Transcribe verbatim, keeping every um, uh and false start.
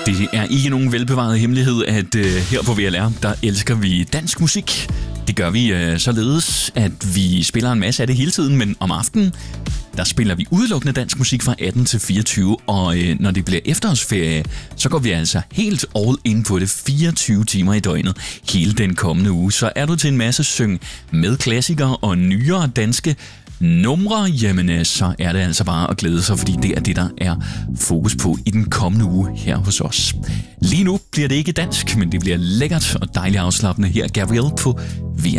Det er ikke nogen velbevaret hemmelighed, at uh, her på V L R, der elsker vi dansk musik. Det gør vi uh, således, at vi spiller en masse af det hele tiden, men om aftenen, der spiller vi udelukkende dansk musik fra atten til fireogtyve, og uh, når det bliver efterårsferie, så går vi altså helt all in på det fireogtyve timer i døgnet hele den kommende uge. Så er du til en masse syng med klassikere og nyere danske numre, jamen så er det altså bare at glæde sig, fordi det er det, der er fokus på i den kommende uge her hos os. Lige nu bliver det ikke dansk, men det bliver lækkert og dejligt afslappende her. Gabrielle på V